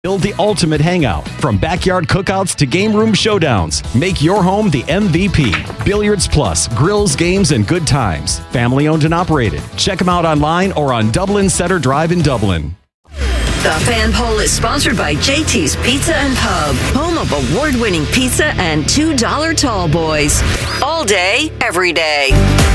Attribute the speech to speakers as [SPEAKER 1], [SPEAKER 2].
[SPEAKER 1] Build the ultimate hangout. From backyard cookouts to game room showdowns, make your home the MVP. Billiards Plus, grills, games, and good times. Family owned and operated. Check them out online or on Dublin Center Drive in Dublin.
[SPEAKER 2] The Fan Poll is sponsored by JT's Pizza and Pub, home of award-winning pizza and $2 tall boys. All day, every day.